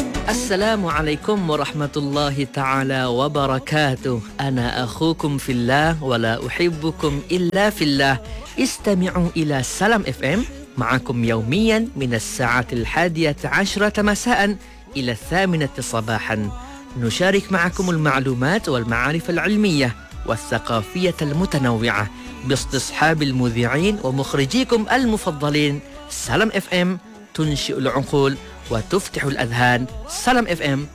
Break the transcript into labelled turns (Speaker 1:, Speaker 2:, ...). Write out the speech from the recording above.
Speaker 1: السلام عليكم ورحمة الله تعالى وبركاته. أنا أخوكم في الله ولا أحبكم إلا في الله. استمعوا إلى سلام اف ام معكم يوميا من الساعة 11 مساء إلى 8 صباحا. نشارك معكم المعلومات والمعارف العلمية والثقافية المتنوعة باستصحاب المذيعين ومخرجيكم المفضلين. سلام اف ام تنشئ العقول وتفتح الأذهان. سلام اف ام